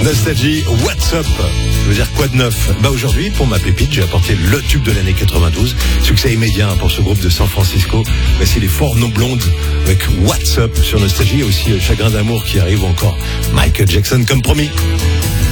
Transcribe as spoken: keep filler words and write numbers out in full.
Nostalgie, what's up? Je veux dire quoi de neuf? Bah aujourd'hui, pour ma pépite, j'ai apporté le tube de l'année quatre-vingt-douze. Succès immédiat pour ce groupe de San Francisco. Voici les Four Non Blondes avec What's Up sur Nostalgie. Et aussi Chagrin d'amour qui arrive, ou encore Michael Jackson comme promis.